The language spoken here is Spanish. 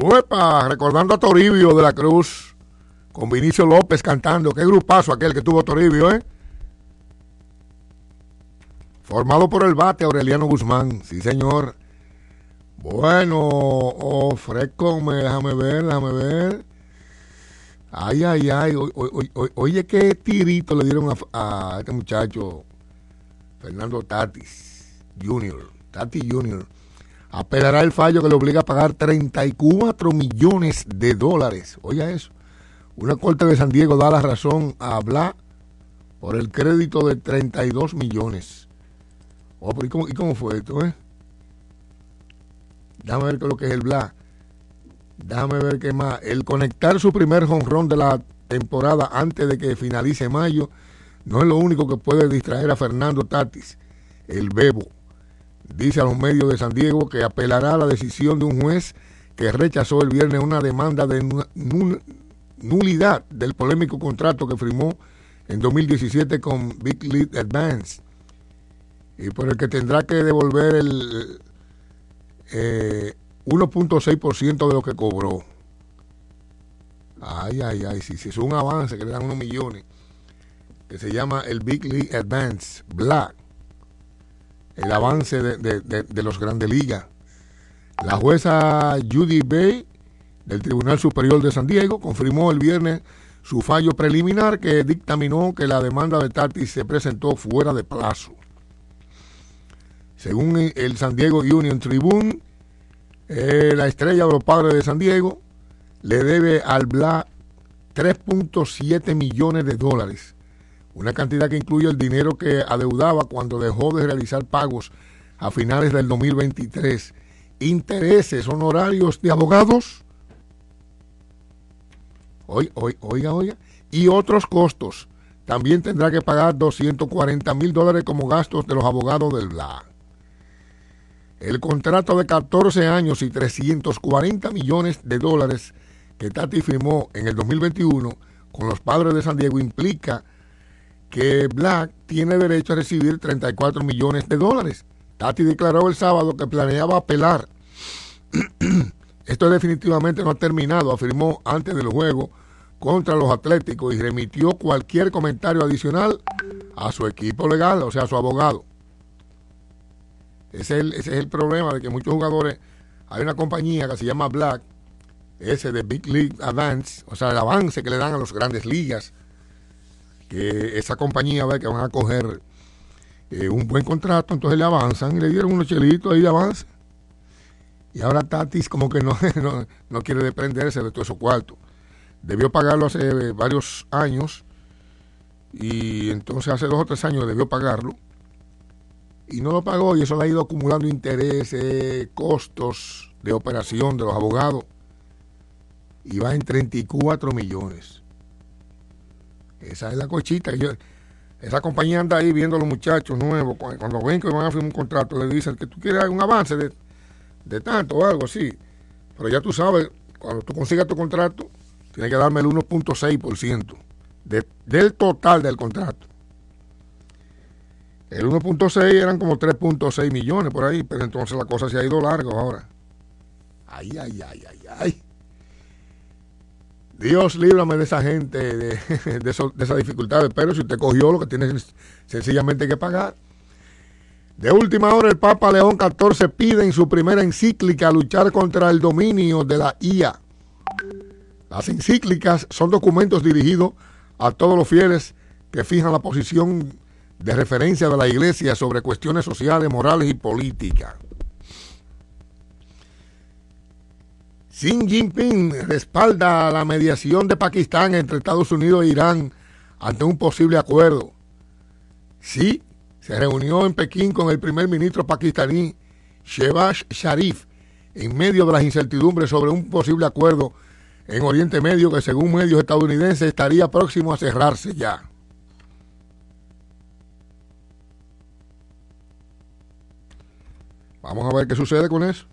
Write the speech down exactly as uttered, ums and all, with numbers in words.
Uepa, recordando a Toribio de la Cruz, con Vinicio López cantando. Qué grupazo aquel que tuvo Toribio, ¿eh? Formado por el bate Aureliano Guzmán, sí señor. Bueno, oh, fresco, me, déjame ver, déjame ver. Ay, ay, ay, o, o, o, oye, qué tirito le dieron a, a este muchacho, Fernando Tatis junior Tatis junior Apelará el fallo que le obliga a pagar treinta y cuatro millones de dólares. Oiga eso. Una corte de San Diego da la razón a Bla por el crédito de treinta y dos millones. Oh, pero ¿y cómo, ¿y cómo fue esto, eh? Déjame ver qué es lo que es el Bla. Déjame ver qué más. El conectar su primer jonrón de la temporada antes de que finalice mayo no es lo único que puede distraer a Fernando Tatis, el Bebo. Dice a los medios de San Diego que apelará a la decisión de un juez que rechazó el viernes una demanda de nulidad del polémico contrato que firmó en dos mil diecisiete con Big League Advance y por el que tendrá que devolver el eh, uno punto seis por ciento de lo que cobró. Ay, ay, ay, si sí, sí, es un avance que le dan unos millones, que se llama el Big League Advance, Black, el avance de, de, de, de los Grandes Ligas. La jueza Judy Bay del Tribunal Superior de San Diego confirmó el viernes su fallo preliminar que dictaminó que la demanda de Tatis se presentó fuera de plazo. Según el San Diego Union Tribune, eh, la estrella de los Padres de San Diego le debe al Bla tres punto siete millones de dólares, una cantidad que incluye el dinero que adeudaba cuando dejó de realizar pagos a finales del dos mil veintitrés, intereses, honorarios de abogados, oiga, oiga, oiga, y otros costos. También tendrá que pagar doscientos cuarenta mil dólares como gastos de los abogados del Bla. El contrato de catorce años y trescientos cuarenta millones de dólares que Tati firmó en el dos mil veintiuno con los Padres de San Diego implica que Black tiene derecho a recibir treinta y cuatro millones de dólares. Tati declaró el sábado que planeaba apelar. Esto definitivamente no ha terminado, afirmó antes del juego contra los Atléticos y remitió cualquier comentario adicional a su equipo legal, o sea, a su abogado. Ese es el, ese es el problema de que muchos jugadores, hay una compañía que se llama Black, ese de Big League Advance, o sea, el avance que le dan a las grandes ligas, que esa compañía ve que van a coger eh, un buen contrato, entonces le avanzan y le dieron unos chelitos ahí de avance. Y ahora Tatis como que no, no, no quiere desprenderse de todo esos cuartos. Debió pagarlo hace varios años y entonces hace dos o tres años debió pagarlo y no lo pagó y eso le ha ido acumulando intereses, costos de operación de los abogados y va en treinta y cuatro millones. Esa es la cochita. Yo, esa compañía anda ahí viendo a los muchachos nuevos. Cuando, cuando ven que van a firmar un contrato, le dicen que tú quieres un avance de, de tanto o algo así. Pero ya tú sabes, cuando tú consigas tu contrato, tienes que darme el uno punto seis por ciento de, del total del contrato. El uno punto seis eran como tres punto seis millones por ahí, pero entonces la cosa se ha ido larga ahora. Ay, ay, ay, ay, ay. Dios líbrame de esa gente, de, de, eso, de esas dificultades, pero si usted cogió lo que tiene sencillamente que pagar. De última hora, el Papa León catorce pide en su primera encíclica luchar contra el dominio de la I A. Las encíclicas son documentos dirigidos a todos los fieles que fijan la posición de referencia de la Iglesia sobre cuestiones sociales, morales y políticas. Xi Jinping respalda la mediación de Pakistán entre Estados Unidos e Irán ante un posible acuerdo. Xi se reunió en Pekín con el primer ministro pakistaní Shehbaz Sharif en medio de las incertidumbres sobre un posible acuerdo en Oriente Medio que según medios estadounidenses estaría próximo a cerrarse ya. Vamos a ver qué sucede con eso.